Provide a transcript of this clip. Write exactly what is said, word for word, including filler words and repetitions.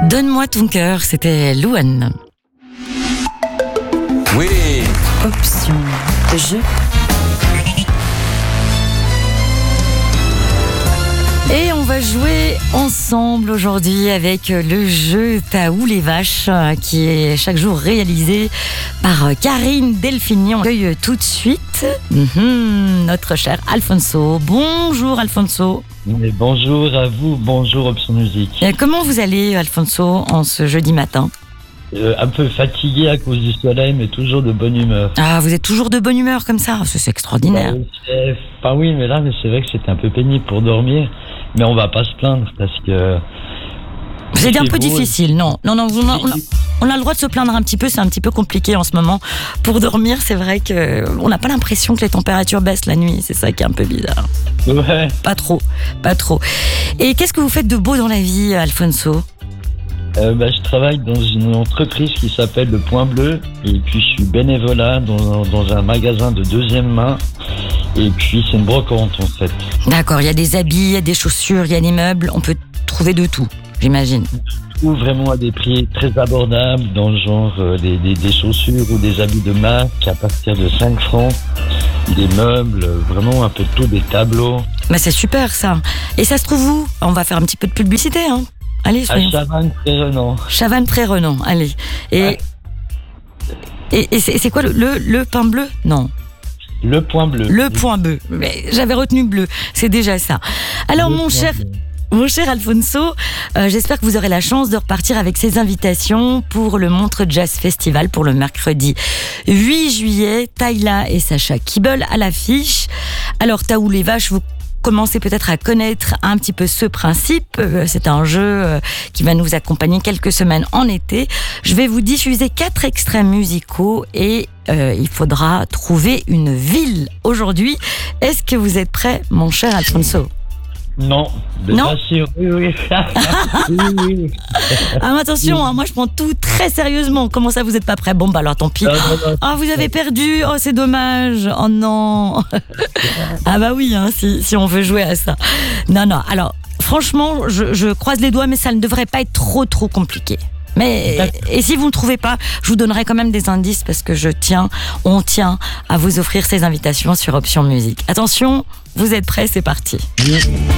Donne-moi ton cœur, c'était Louane. Oui. Option jeu. Et on va jouer ensemble aujourd'hui avec le jeu T'as où les vaches, qui est chaque jour réalisé par Karine Delphini. On accueille tout de suite mmh, notre cher Alfonso. Bonjour Alfonso. Et bonjour à vous, bonjour Option Musique. Et comment vous allez Alfonso en ce jeudi matin? euh, Un peu fatigué à cause du soleil, mais toujours de bonne humeur. Ah, vous êtes toujours de bonne humeur comme ça, c'est extraordinaire. Bah, c'est... Enfin, oui, mais là, mais c'est vrai que c'était un peu pénible pour dormir, mais on va pas se plaindre parce que... C'est un peu beau, difficile, non, non, non, on a, on, a, on a le droit de se plaindre un petit peu, c'est un petit peu compliqué en ce moment. Pour dormir, c'est vrai qu'on n'a pas l'impression que les températures baissent la nuit, c'est ça qui est un peu bizarre. Ouais. Pas trop, pas trop. Et qu'est-ce que vous faites de beau dans la vie, Alfonso ? Euh, bah, je travaille dans une entreprise qui s'appelle Le Point Bleu, et puis je suis bénévolat dans, dans un magasin de deuxième main, et puis c'est une brocante en fait. D'accord, il y a des habits, il y a des chaussures, il y a des meubles, on peut trouver de tout, j'imagine. Tout vraiment à des prix très abordables, dans le genre euh, des, des, des chaussures ou des habits de marque à partir de cinq francs, des meubles, vraiment un peu de tout, des tableaux. Bah c'est super ça. Et ça se trouve où ? On va faire un petit peu de publicité, hein. Allez, À soyons. Chavannes-Pré-Renan. Chavannes-Pré-Renan, allez. Et, Ouais. et, et c'est, c'est quoi le, le, le pain bleu ? Non. Le Point Bleu. Le point bleu. Mais j'avais retenu bleu. C'est déjà ça. Alors, Le mon Point cher, Bleu. mon cher Alfonso, euh, j'espère que vous aurez la chance de repartir avec ces invitations pour le Montreux Jazz Festival pour le mercredi huit juillet. Tayla et Sacha Kibble à l'affiche. Alors, T'as où les vaches, vous commencez peut-être à connaître un petit peu ce principe. Euh, C'est un jeu euh, qui va nous accompagner quelques semaines en été. Je vais vous diffuser quatre extraits musicaux et euh, il faudra trouver une ville aujourd'hui. Est-ce que vous êtes prêt, mon cher Alfonso ? Non. De Non. sûr, oui, oui. oui, oui. Ah, mais attention, hein, moi je prends tout très sérieusement. Comment ça, vous n'êtes pas prêt ? Bon, bah alors tant pis. Non, non, non. Ah, vous avez perdu. Oh, c'est dommage. Oh non. Ah bah oui, hein, si, si on veut jouer à ça. Non, non. Alors, franchement, je, je croise les doigts, mais ça ne devrait pas être trop, trop compliqué. Mais, et si vous ne trouvez pas, je vous donnerai quand même des indices parce que je tiens, on tient à vous offrir ces invitations sur Option Musique. Attention, vous êtes prêts, c'est parti. Oui.